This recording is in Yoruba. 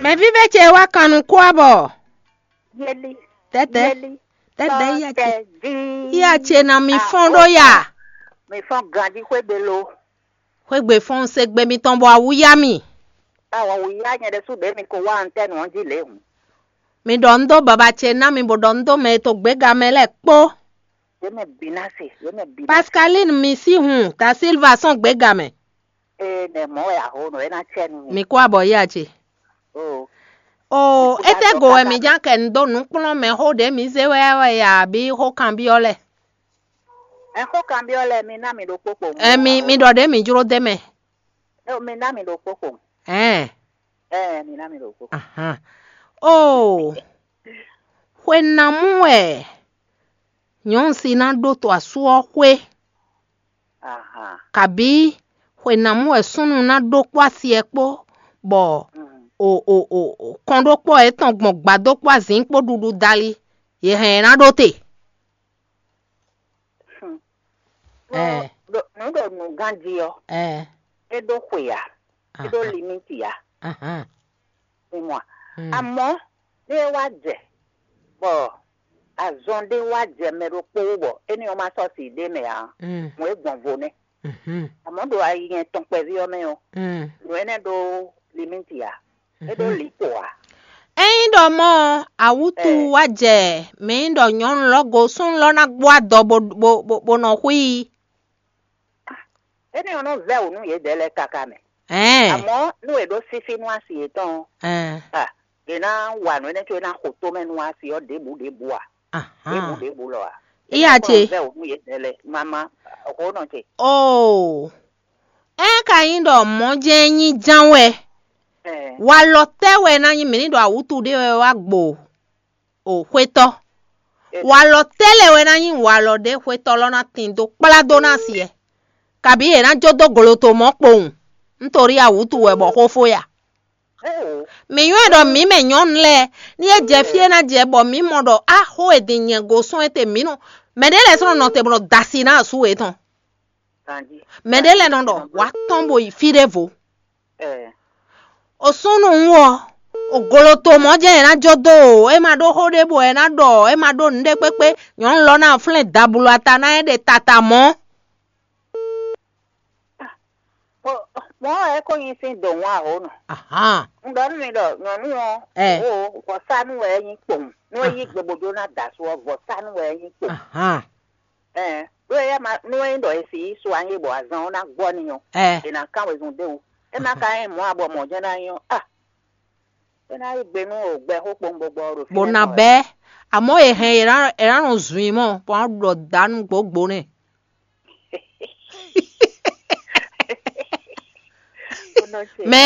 Me vive che wa kanu kwabo. Yeli. Tete ya che. Ya che na mi fondo ya. Mi fon grandi kwe belo. Kwe gbe fon se gbe mi tombo awuya mi. Awa wuya nye de su be mi ko wa antenne won ji le hun. Mi dondo baba che na mi bodondo me to gbe gamele po. Yo me binasi. Pascaline mi si hun ta Silva son gbe game. Ne mo ya ho no na chen Mi kwabo ya che. Oh, ete go mi jan ken do nu plo me ho de mi se we ya bi ho kan bi ole. Ho kan bi ole mi na mi do popo. Mi do de mi juro de me. Mi na mi do popo. Mi na mi do popo. Aha. Oh. When na mwe. Nyon si na do to asuo kwe. Aha. Kabi when na mwe sunu na do kwa si epo bo. Kondo po etan gbado kwa zin po dudu dali ye hen na dote no do no ganji yo e do kweya e do limiti ya moi amo de waje bo azonde waje mero po bo eni o ma so si de me ya mo egbon vo ne amo do ayen ton pe vi o me o no ene do limiti ya edo lipoa do mo awutu waje me do nyon logo sun lo na gbo ado bo no hui eni ono ve onu ye dele kaka me amo nu edo sifi nu asi eton ina wa no ene to na hoto me nu asi o debu a debu lo a iya che ve onu ye dele mama ko no che ka yin do mo je yin janwe wa lo tewe na yin mi do awutu de wa gbo hweto wa lo telewe na yin wa lo de hweto lo na tin do plado na si kabi e na jodo goloto mo pohun ntori awutu we bo hofo ya mi yo do mi me nyon le ni e je fie na je bo mi mo do ho edin go sun ete mi no medele so no te bro dasina su eton medele no do wa tombo ifirevo osunu nwo ogoloto mo je na jodo e ma do hodebo e na do e ma do nde pepe yon lo na flen dabulu ata na e de tata mo mo e ko yin sin do wa ho no ndo mi do no ko sanu we yin pon no yi gbogbo na da so vo sanu we yin pon do ya ma no yin do si so an yi bo azan na gbo ni yo e na kan we zun de o e ma ka yin mo abo mo je na yo na igbenu ogbe ho pon gbogbo oro bona be amo e hen era no zun mo po do danu gbogbo ni me